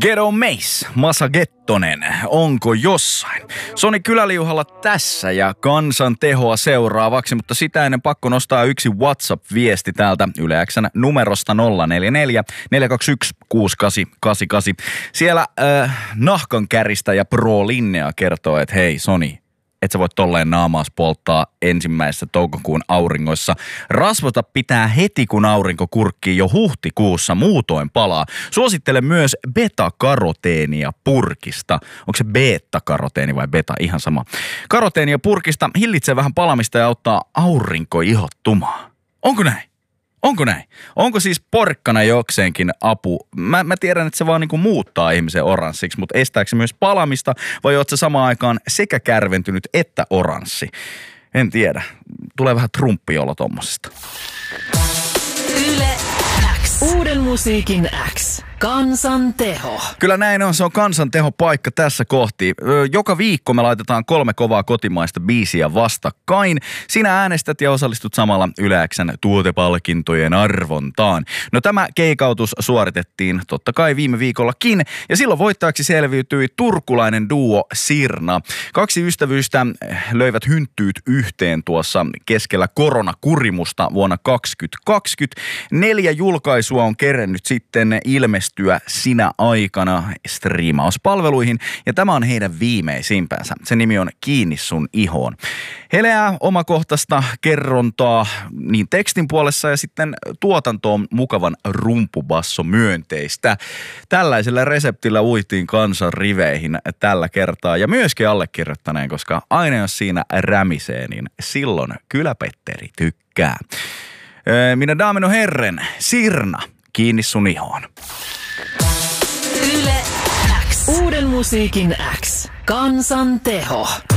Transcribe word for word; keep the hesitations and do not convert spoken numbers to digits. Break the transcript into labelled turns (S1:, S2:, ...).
S1: Ghetto Mace, Masa Gettonen, onko jossain? Soni Kyläliuhalla tässä ja kansan tehoa seuraavaksi, mutta sitä ennen pakko nostaa yksi WhatsApp-viesti täältä Yle X:n numerosta nolla neljä neljä neljä kaksi yksi kuusi kahdeksan kahdeksan kahdeksan. Siellä äh, nahkankäristä Pro Linnea kertoo, että hei Soni, et sä voit tolleen naamaas polttaa ensimmäisessä toukokuun auringoissa. Rasvata pitää heti, kun aurinko kurkkii jo huhtikuussa, muutoin palaa. Suosittelen myös beta-karoteenia purkista. Onko se beta-karoteeni vai beta? Ihan sama. Karoteenia purkista hillitsee vähän palamista ja auttaa aurinkoihottumaan. Onko näin? Onko näin? Onko siis porkkana jokseenkin apu? Mä, mä tiedän, että se vaan niinku muuttaa ihmisen oranssiksi, mutta estääkö se myös palamista vai oot sä samaan aikaan sekä kärventynyt että oranssi? En tiedä. Tulee vähän trumppiolo tommosesta.
S2: Yle X. Uuden musiikin X. Kansan teho.
S1: Kyllä näin on, se on kansan teho paikka tässä kohti. Joka viikko me laitetaan kolme kovaa kotimaista biisiä vastakkain. Sinä äänestät ja osallistut samalla Yle X:n tuotepalkintojen arvontaan. No tämä keikautus suoritettiin totta kai viime viikollakin ja silloin voittajaksi selviytyi turkulainen duo Sirna. Kaksi ystävyystä löivät hynttyyt yhteen tuossa keskellä koronakurimusta vuonna kaksituhattakaksikymmentä. Neljä julkaisua on kerennyt sitten ilmestyä sinä aikana striimauspalveluihin ja tämä on heidän viimeisimpänsä. Sen nimi on Kiinni sun ihoon. Heleää omakohtaista kerrontaa niin tekstin puolessa ja sitten tuotantoon mukavan rumpubasso myönteistä. Tällaisella reseptillä uitiin kansan riveihin tällä kertaa ja myöskin allekirjoittaneen, koska aina jos siinä rämisee, niin silloin Kyläpetteri tykkää. Minä damen och herren, Sirna, Kiinni sun ihoon.
S2: Yle X. Uuden musiikin X. Kansan teho.